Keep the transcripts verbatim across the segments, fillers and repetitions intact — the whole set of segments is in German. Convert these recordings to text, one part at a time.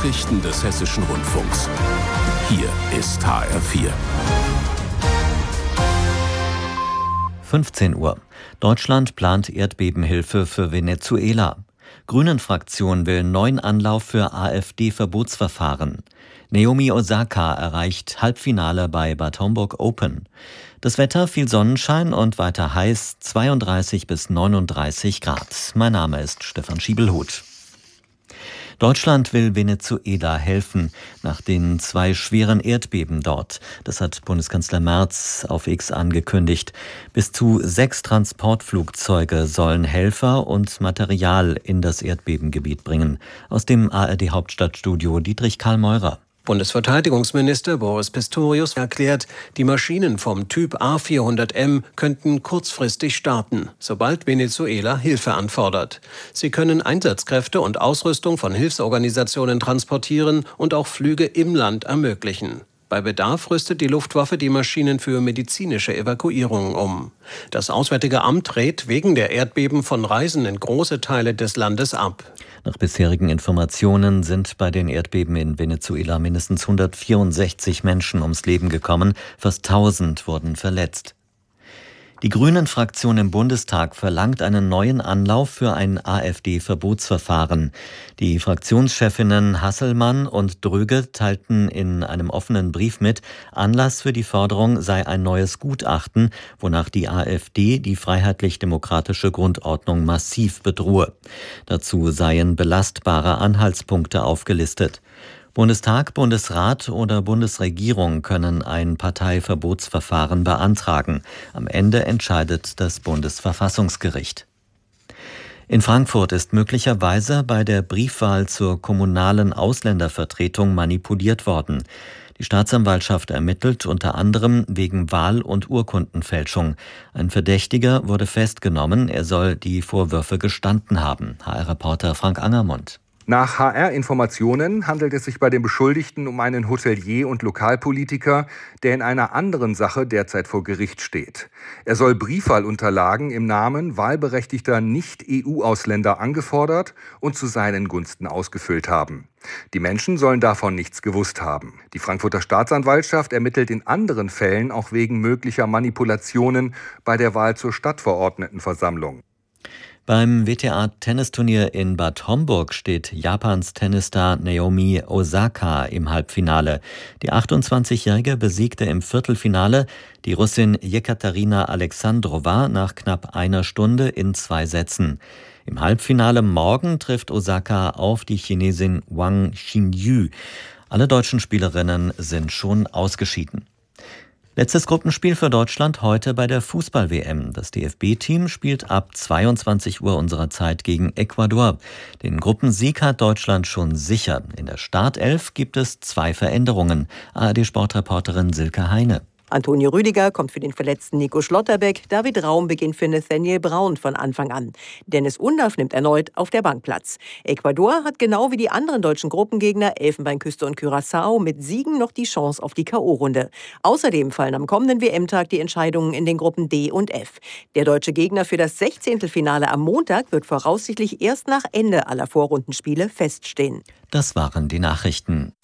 Nachrichten des Hessischen Rundfunks. Hier ist H R vier. fünfzehn Uhr. Deutschland plant Erdbebenhilfe für Venezuela. Grünen-Fraktion will neuen Anlauf für AfD-Verbotsverfahren. Naomi Osaka erreicht Halbfinale bei Bad Homburg Open. Das Wetter, viel Sonnenschein und weiter heiß, zweiunddreißig bis neununddreißig Grad. Mein Name ist Stefan Schiebelhuth. Deutschland will Venezuela helfen nach den zwei schweren Erdbeben dort. Das hat Bundeskanzler Merz auf X angekündigt. Bis zu sechs Transportflugzeuge sollen Helfer und Material in das Erdbebengebiet bringen. Aus dem A R D-Hauptstadtstudio Dietrich Karl Meurer. Bundesverteidigungsminister Boris Pistorius erklärt, die Maschinen vom Typ A vierhundert M könnten kurzfristig starten, sobald Venezuela Hilfe anfordert. Sie können Einsatzkräfte und Ausrüstung von Hilfsorganisationen transportieren und auch Flüge im Land ermöglichen. Bei Bedarf rüstet die Luftwaffe die Maschinen für medizinische Evakuierungen um. Das Auswärtige Amt rät wegen der Erdbeben von Reisen in große Teile des Landes ab. Nach bisherigen Informationen sind bei den Erdbeben in Venezuela mindestens hundertvierundsechzig Menschen ums Leben gekommen, fast tausend wurden verletzt. Die Grünen-Fraktion im Bundestag verlangt einen neuen Anlauf für ein AfD-Verbotsverfahren. Die Fraktionschefinnen Hasselmann und Dröge teilten in einem offenen Brief mit, Anlass für die Forderung sei ein neues Gutachten, wonach die AfD die freiheitlich-demokratische Grundordnung massiv bedrohe. Dazu seien belastbare Anhaltspunkte aufgelistet. Bundestag, Bundesrat oder Bundesregierung können ein Parteiverbotsverfahren beantragen. Am Ende entscheidet das Bundesverfassungsgericht. In Frankfurt ist möglicherweise bei der Briefwahl zur kommunalen Ausländervertretung manipuliert worden. Die Staatsanwaltschaft ermittelt unter anderem wegen Wahl- und Urkundenfälschung. Ein Verdächtiger wurde festgenommen, er soll die Vorwürfe gestanden haben. H R-Reporter Frank Angermund. Nach H R-Informationen handelt es sich bei dem Beschuldigten um einen Hotelier und Lokalpolitiker, der in einer anderen Sache derzeit vor Gericht steht. Er soll Briefwahlunterlagen im Namen wahlberechtigter Nicht-E U-Ausländer angefordert und zu seinen Gunsten ausgefüllt haben. Die Menschen sollen davon nichts gewusst haben. Die Frankfurter Staatsanwaltschaft ermittelt in anderen Fällen auch wegen möglicher Manipulationen bei der Wahl zur Stadtverordnetenversammlung. Beim W T A-Tennisturnier in Bad Homburg steht Japans Tennisstar Naomi Osaka im Halbfinale. Die achtundzwanzigjährige besiegte im Viertelfinale die Russin Jekaterina Alexandrova nach knapp einer Stunde in zwei Sätzen. Im Halbfinale morgen trifft Osaka auf die Chinesin Wang Xinyu. Alle deutschen Spielerinnen sind schon ausgeschieden. Letztes Gruppenspiel für Deutschland heute bei der Fußball-W M. Das D F B-Team spielt ab zweiundzwanzig Uhr unserer Zeit gegen Ecuador. Den Gruppensieg hat Deutschland schon sicher. In der Startelf gibt es zwei Veränderungen. A R D-Sportreporterin Silke Heine. Antonio Rüdiger kommt für den verletzten Nico Schlotterbeck, David Raum beginnt für Nathaniel Braun von Anfang an. Dennis Undaff nimmt erneut auf der Bank Platz. Ecuador hat genau wie die anderen deutschen Gruppengegner Elfenbeinküste und Curaçao mit Siegen noch die Chance auf die K O-Runde. Außerdem fallen am kommenden W M-Tag die Entscheidungen in den Gruppen D und F. Der deutsche Gegner für das Sechzehntelfinale am Montag wird voraussichtlich erst nach Ende aller Vorrundenspiele feststehen. Das waren die Nachrichten.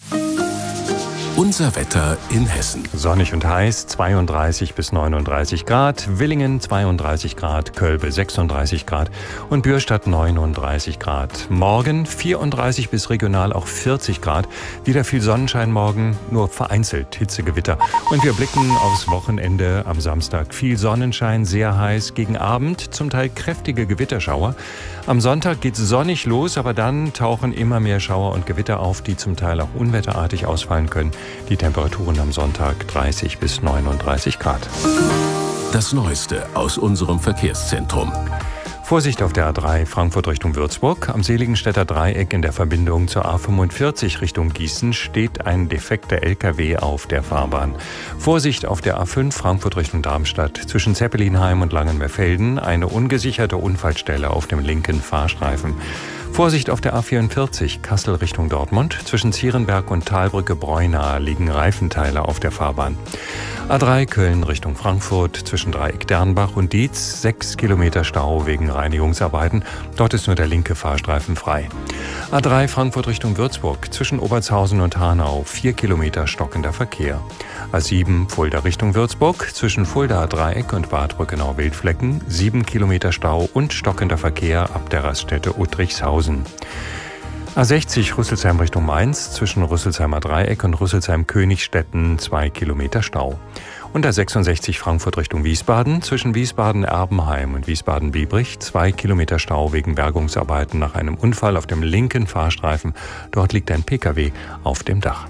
Unser Wetter in Hessen. Sonnig und heiß, zweiunddreißig bis neununddreißig Grad, Willingen zweiunddreißig Grad, Kölbe sechsunddreißig Grad und Bürstadt neununddreißig Grad. Morgen vierunddreißig bis regional auch vierzig Grad. Wieder viel Sonnenschein morgen, nur vereinzelt Hitzegewitter. Und wir blicken aufs Wochenende am Samstag. Viel Sonnenschein, sehr heiß, gegen Abend zum Teil kräftige Gewitterschauer. Am Sonntag geht's sonnig los, aber dann tauchen immer mehr Schauer und Gewitter auf, die zum Teil auch unwetterartig ausfallen können. Die Temperaturen am Sonntag dreißig bis neununddreißig Grad. Das Neueste aus unserem Verkehrszentrum. Vorsicht auf der A drei Frankfurt Richtung Würzburg. Am Seligenstädter Dreieck in der Verbindung zur A fünfundvierzig Richtung Gießen steht ein defekter L K W auf der Fahrbahn. Vorsicht auf der A fünf Frankfurt Richtung Darmstadt. Zwischen Zeppelinheim und Langenmeerfelden eine ungesicherte Unfallstelle auf dem linken Fahrstreifen. Vorsicht auf der A vierundvierzig Kassel Richtung Dortmund. Zwischen Zierenberg und Talbrücke Bräunahe liegen Reifenteile auf der Fahrbahn. A drei Köln Richtung Frankfurt. Zwischen Dreieck Dernbach und Dietz sechs Kilometer Stau wegen Reinigungsarbeiten. Dort ist nur der linke Fahrstreifen frei. A drei Frankfurt Richtung Würzburg, zwischen Obertshausen und Hanau, vier Kilometer stockender Verkehr. A sieben Fulda Richtung Würzburg, zwischen Fulda Dreieck und Bad Brückenau-Wildflecken, sieben Kilometer Stau und stockender Verkehr ab der Raststätte Uttrichshausen. A sechzig Rüsselsheim Richtung Mainz, zwischen Rüsselsheimer Dreieck und Rüsselsheim-Königstetten, zwei Kilometer Stau. Und A sechsundsechzig Frankfurt Richtung Wiesbaden, zwischen Wiesbaden-Erbenheim und Wiesbaden-Biebrich, zwei Kilometer Stau wegen Bergungsarbeiten nach einem Unfall auf dem linken Fahrstreifen. Dort liegt ein Pkw auf dem Dach.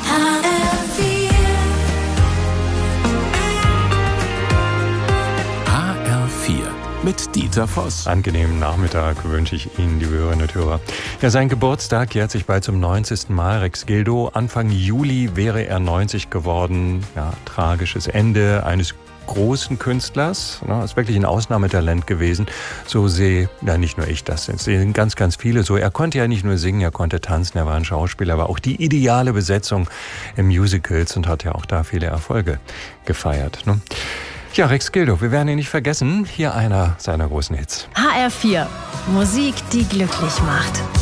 H R vier mit Dieter Voss. Angenehmen Nachmittag wünsche ich Ihnen, liebe Hörerinnen und Hörer. Ja, sein Geburtstag jährt sich bald zum neunzigsten Mal. Rex Gildo, Anfang Juli wäre er neunzig geworden. Ja, tragisches Ende eines großen Künstlers. Ja, ist wirklich ein Ausnahmetalent gewesen. So sehe, ja nicht nur ich das, es sehen ganz, ganz viele so. Er konnte ja nicht nur singen, er konnte tanzen, er war ein Schauspieler, er war auch die ideale Besetzung im Musicals und hat ja auch da viele Erfolge gefeiert. Ne? Ja, Rex Gildo, wir werden ihn nicht vergessen. Hier einer seiner großen Hits. H R vier. Musik, die glücklich macht.